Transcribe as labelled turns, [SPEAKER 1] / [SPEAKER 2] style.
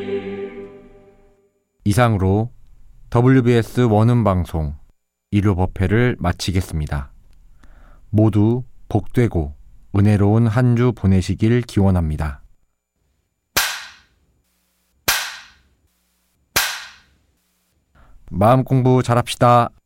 [SPEAKER 1] 이상으로 WBS 원음방송 일요법회를 마치겠습니다. 모두 복되고 은혜로운 한 주 보내시길 기원합니다. 마음 공부 잘합시다.